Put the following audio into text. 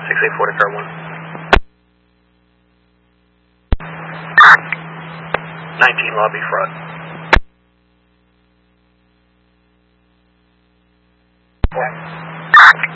684 to car 1. 19 lobby front. Okay.